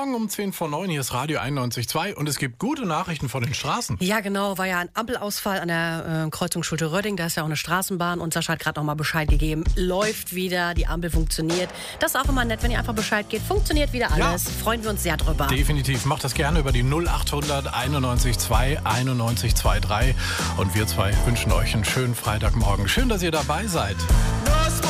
Morgen um 10 vor 9. Hier ist Radio 91.2 und es gibt gute Nachrichten von den Straßen. Ja, genau. War ja ein Ampelausfall an der Kreuzung Schulte-Rödding. Da ist ja auch eine Straßenbahn und Sascha hat gerade noch mal Bescheid gegeben. Läuft wieder, die Ampel funktioniert. Das ist auch immer nett, wenn ihr einfach Bescheid gebt. Funktioniert wieder alles. Ja. Freuen wir uns sehr drüber. Definitiv. Macht das gerne über die 0800 91.2 91.23. Und wir zwei wünschen euch einen schönen Freitagmorgen. Schön, dass ihr dabei seid.